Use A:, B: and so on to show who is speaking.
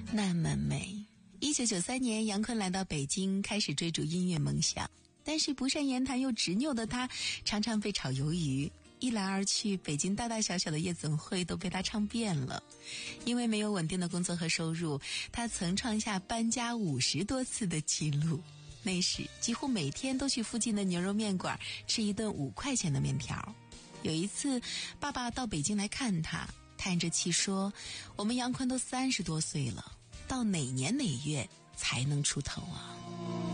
A: 那么美。1993年，杨坤来到北京，开始追逐音乐梦想。但是不善言谈又执拗的他，常常被炒鱿鱼。一来二去，北京大大小小的夜总会都被他唱遍了。因为没有稳定的工作和收入，他曾创下搬家50多次的记录。那时几乎每天都去附近的牛肉面馆吃一顿5块钱的面条。有一次，爸爸到北京来看他，叹着气说：“我们杨坤都30多岁了，到哪年哪月才能出头啊？”